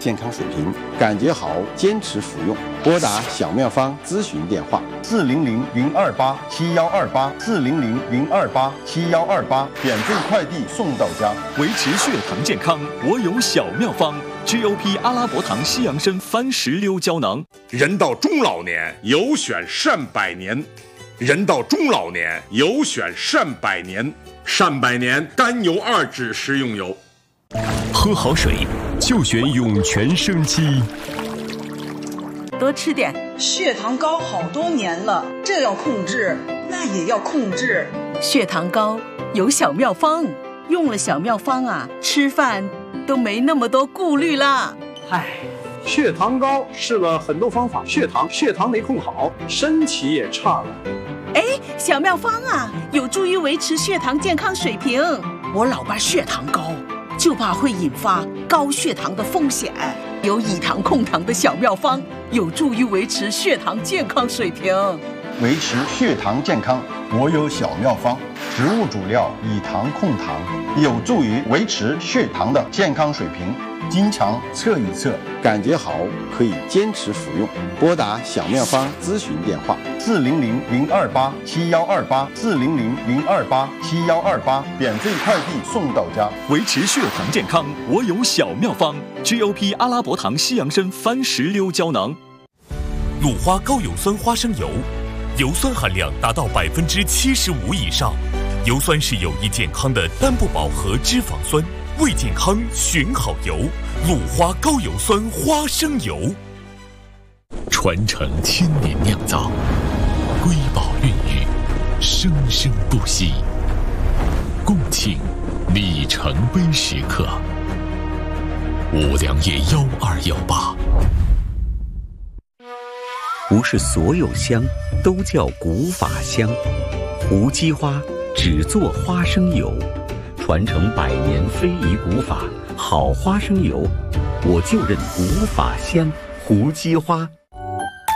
健康水平，感觉好，坚持服用。拨打小妙方咨询电话：400-028-7128，400-028-7128，免费快递送到家。 维持血糖健康，我有小妙方。GOP 阿拉伯糖西洋参番石榴胶囊。 人到中老年，有选善百年。人到中老年，有选善百年。善百年甘油2酯食用油。 喝好水就选涌泉生机。 多吃点。 血糖高好多年了，这要控制，那也要控制。 血糖高有小妙方，用了小妙方啊，吃饭都没那么多顾虑啦。 血糖高试了很多方法，血糖没控好，身体也差了。 小妙方啊，有助于维持血糖健康水平。我老爸血糖高，就怕会引发高血糖的风险。有以糖控糖的小妙方，有助于维持血糖健康水平。 维持血糖健康，我有小妙方。植物主料以糖控糖，有助于维持血糖的健康水平。经常测一测，感觉好，可以坚持服用。拨打小妙方咨询电话：400-028-7128，400-028-7128，免费快递送到家。 维持血糖健康，我有小妙方。GOP 阿拉伯糖西洋参番石榴胶囊。 鲁花高油酸花生油，油酸含量达到75%以上，油酸是有益健康的单不饱和脂肪酸。为健康选好油，鲁花高油酸花生油。传承千年酿造，瑰宝孕育，生生不息。共庆里程碑时刻。五粮液1218。 不是所有香都叫古法香，胡姬花只做花生油。传承100年非遗古法，好花生油，我就认古法香胡姬花。